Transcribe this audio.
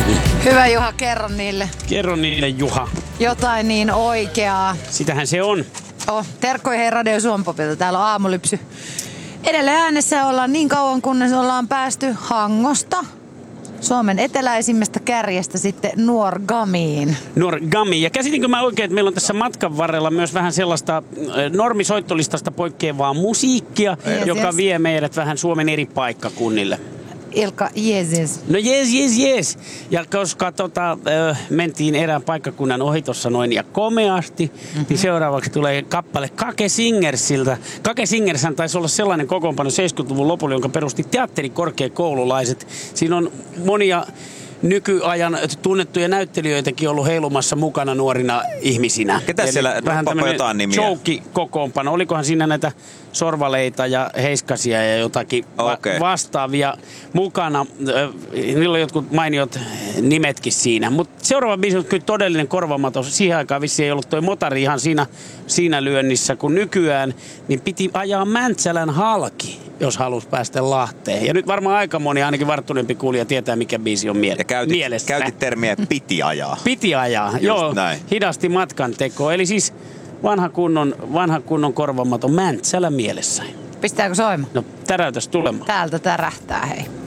Hyvä Juha, kerro niille. Kerro niille, Juha. Jotain niin oikeaa. Sitähän se on. Terkkoi hei Radio Suompopilta. Täällä on aamulypsy. Edelleen äänessä ollaan niin kauan, kunnes ollaan päästy Hangosta, Suomen eteläisimmästä kärjestä, sitten Nuorgamiin. Nuorgami. Ja käsitinkö mä oikein, että meillä on tässä matkan varrella myös vähän sellaista normisoittolistasta poikkeavaa musiikkia, joka vie meidät vähän Suomen eri paikkakunnille. Ilkka, jees. No jees. Ja koska mentiin erään paikkakunnan ohi tuossa noin ja komeasti, niin seuraavaksi tulee kappale Kake Singersiltä. Kake Singershän taisi olla sellainen kokoonpano 70-luvun lopulla, jonka perusti teatterikorkeakoululaiset. Siinä on monia nykyajan tunnettuja näyttelijöitäkin ollut heilumassa mukana nuorina ihmisinä. Ketä siellä, vähän jotain nimiä? Joukki-kokoonpano. Olikohan siinä näitä Sorvaleita ja Heiskasia ja jotakin vastaavia mukana. Niillä on jotkut mainiot nimetkin siinä. Mutta seuraava biisi on kyllä todellinen korvaamaton. Siihen aikaan vissiin ei ollut toi motari ihan siinä lyönnissä kuin nykyään. Niin piti ajaa Mäntsälän halki, jos halusi päästä Lahteen. Ja nyt varmaan aika moni, ainakin varttuneempi kuulija, tietää, mikä biisi on mielessä. Käytit termiä piti ajaa. Piti ajaa, just joo. Näin. Hidasti matkan tekoa. Eli siis vanha kunnon korvaamaton Mäntsälä mielessä. Pistääkö soimaan? No täräytäs tulemaan. Täältä tärähtää, hei.